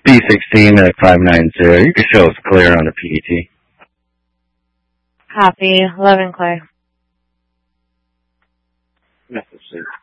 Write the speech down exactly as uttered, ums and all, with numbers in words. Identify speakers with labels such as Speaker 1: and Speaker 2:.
Speaker 1: B sixteen at five nine zero. You can show us clear on the P D T.
Speaker 2: Copy. eleven clear.
Speaker 1: Message.